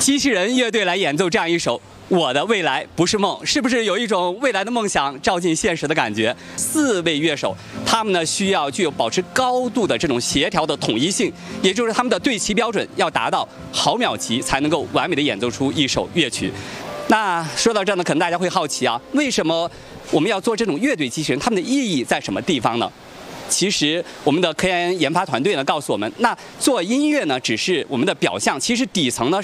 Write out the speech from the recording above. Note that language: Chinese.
机器人乐队来演奏这样一首《我的未来不是梦》，是不是有一种未来的梦想照进现实的感觉？4位乐手，他们呢需要具有保持高度的这种协调的统一性，也就是他们的对齐标准要达到毫秒级，才能够完美的演奏出一首乐曲。那说到这儿呢，可能大家会好奇啊，为什么我们要做这种乐队机器人？它们的意义在什么地方呢？其实我们的科研研发团队呢告诉我们，那做音乐呢只是我们的表象，其实底层呢